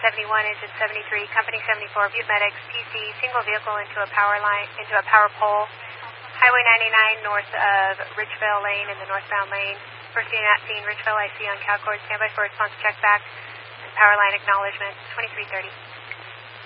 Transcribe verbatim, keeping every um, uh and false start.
seventy-one, engine seventy-three, company seventy-four, Butte Medics, P C, single vehicle into a power line, into a power pole. Highway ninety-nine north of Ridgeville Lane in the northbound lane. First unit at scene, Ridgeville, I C on CalCord. Standby for response check back. And power line acknowledgement, twenty-three thirty.